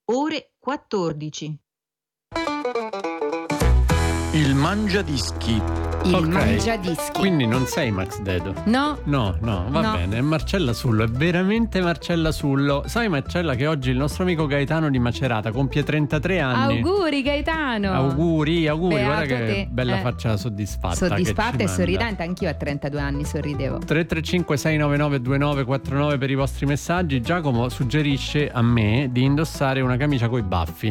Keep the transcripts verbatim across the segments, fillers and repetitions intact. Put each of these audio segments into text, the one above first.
ore quattordici. Il Mangiadischi. Il Ok, Mangiadischi. Quindi non sei Max Dedo? No. No, no, va No. bene, è Marcella Sullo, è veramente Marcella Sullo. Sai Marcella che oggi il nostro amico Gaetano di Macerata compie trentatré anni. Auguri Gaetano. Auguri, auguri, Beato guarda che te. bella Eh. faccia soddisfatta. Soddisfatta che e ci sorridente, anch'io a trentadue anni sorridevo. tre tre cinque sei nove nove due nove quattro nove per i vostri messaggi. Giacomo suggerisce a me di indossare una camicia coi baffi.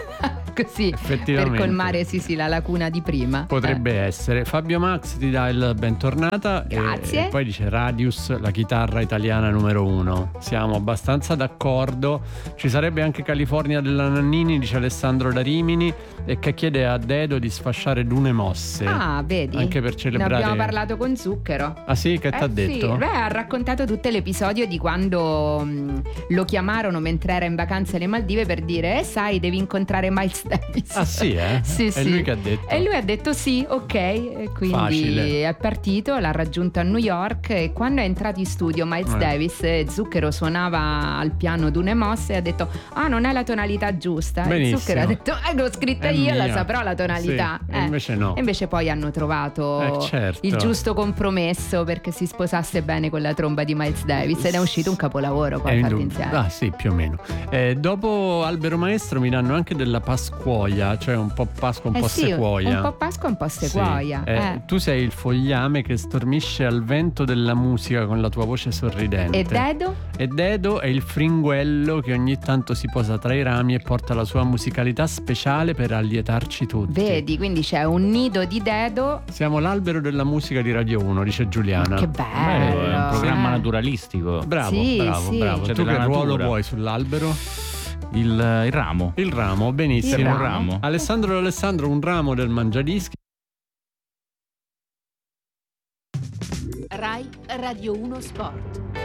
Così, Effettivamente. per colmare sì sì la lacuna di prima. Potrebbe essere. Fabio Max ti dà il bentornata. Grazie. E, e poi dice Radius, la chitarra italiana numero uno. Siamo abbastanza d'accordo. Ci sarebbe anche California della Nannini, dice Alessandro da Rimini, e che chiede a Dedo di sfasciare Dune Mosse. Ah, vedi? Anche per celebrare. Ne abbiamo parlato con Zucchero. Ah sì, che Eh t'ha detto? Sì. Beh, ha raccontato tutto l'episodio di quando mh, lo chiamarono mentre era in vacanza alle Maldive per dire eh sai devi incontrare Miles Davis. Ah sì, eh? Sì, È sì. lui che ha detto. E lui ha detto sì, ok, e quindi Facile. è partito, l'ha raggiunto a New York e quando è entrato in studio Miles Eh. Davis, eh, Zucchero suonava al piano Dune Mosse e ha detto ah non è la tonalità giusta. Benissimo. E Zucchero ha detto eh l'ho scritta È io, mia. la saprò la tonalità. Sì, e invece no. E invece poi hanno trovato Eh, certo. il giusto compromesso perché si sposasse bene con la tromba di Miles Davis ed è uscito un capolavoro poi È fatto indub- insieme. Ah sì, più o meno. Eh, dopo Albero Maestro mi danno anche della Pasquoia, cioè un po' Pasqua, un Eh po' sì, sequoia. un po' Pasqua, un po' Sì. sequoia. Eh, eh. Tu sei il fogliame che stormisce al vento della musica con la tua voce sorridente. E Dedo? E Dedo è il fringuello che ogni tanto si posa tra i rami e porta la sua musicalità speciale per allietarci tutti. Vedi, quindi c'è un nido di Dedo. Siamo l'albero della musica di Radio uno, dice Giuliana. Che Quello bello. è un programma Eh. naturalistico. Bravo, Sì, bravo, sì. bravo. C'è Tu della che ruolo natura. vuoi sull'albero? Il, il ramo. Il ramo, benissimo. Il Un ramo. Alessandro Alessandro, un ramo del Mangiadischi. Rai Radio uno Sport.